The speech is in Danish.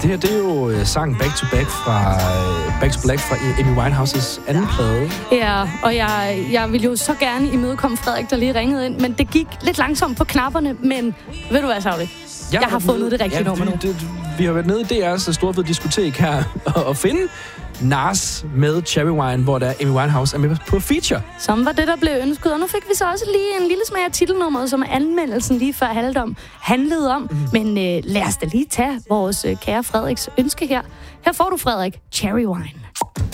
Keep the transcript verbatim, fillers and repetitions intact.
Det her, det er jo uh, sangen Back to Back fra uh, Back to Black fra Amy Winehouses anden plade. Ja, og jeg, jeg ville jo så gerne imødekomme Frederik, der lige ringede ind, men det gik lidt langsomt på knapperne, men ved du hvad, Sauli? Jeg, jeg har fundet nede, det rigtige ja, nummer nu. Det, vi har været nede i D R's store fede diskotek her og, og finde Nas med Cherry Wine, hvor der Amy Winehouse er med på feature. Som var det, der blev ønsket, og nu fik vi så også lige en lille smag af titelnummeret, som anmeldelsen lige før halvdom handlede om. Mm. Men øh, lad os da lige tage vores øh, kære Frederiks ønske her. Her får du, Frederik, Cherry Wine.